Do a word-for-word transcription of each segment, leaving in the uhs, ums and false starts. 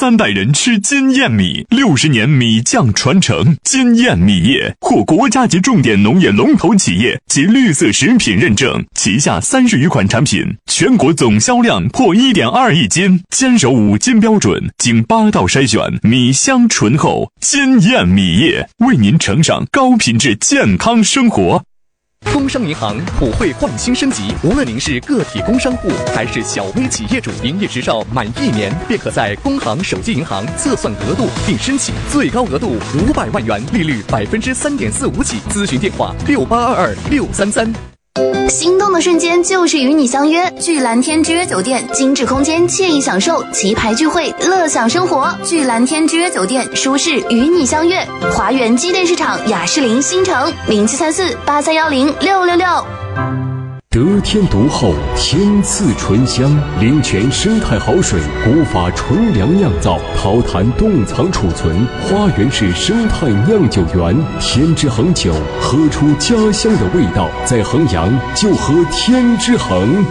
三代人吃金燕米，六十年米酱传承。金燕米业获国家级重点农业龙头企业及绿色食品认证，旗下三十余款产品，全国总销量破 一点二亿斤，坚守五金标准，经八道筛选，米香醇厚。金燕米业为您呈上高品质健康生活。 工商银行普惠焕新升级，无论您是个体工商户还是小微企业主，营业执照满一年便可在工行手机银行测算额度并申请，最高额度五百万元，利率百分之三点四五起。咨询电话六八二二六三三。 心动的瞬间就是与你相约，聚蓝天之约酒店，精致空间，惬意享受，棋牌聚会，乐享生活。聚蓝天之约酒店，舒适与你相约。华源机电市场雅士林新城零七三四八三幺零六六六。 得天独厚，天赐醇香，灵泉生态好水，古法纯粮酿造，陶坛冻藏储存。花园市生态酿酒园，天之恒酒，喝出家乡的味道。在衡阳就喝天之恒。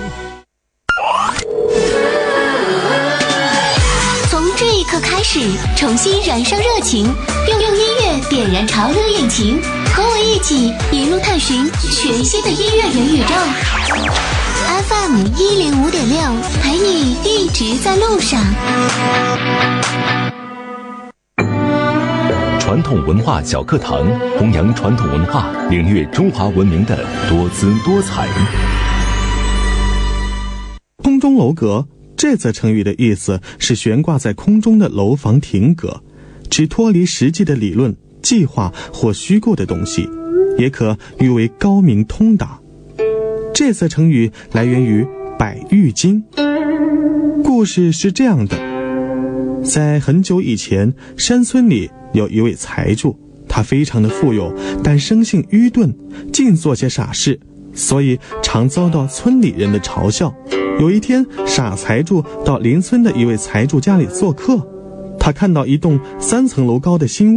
从这一刻开始，重新燃烧热情，用用音乐点燃潮流引擎，和我一起一路探寻全新的音乐元宇宙。F M 一零五点六，陪你一直在路上。 传统文化小课堂，弘扬传统文化，领略中华文明的多姿多彩。 空中楼阁这则成语的意思是悬挂在空中的楼房亭阁，指脱离实际的理论、计划或虚构的东西，也可誉为高明通达。这则成语来源于《百喻经》。故事是这样的，在很久以前，山村里有一位财主，他非常的富有，但生性愚钝，尽做些傻事，所以常遭到村里人的嘲笑。有一天，傻财主到邻村的一位财主家里做客，他看到一栋三层楼高的新屋，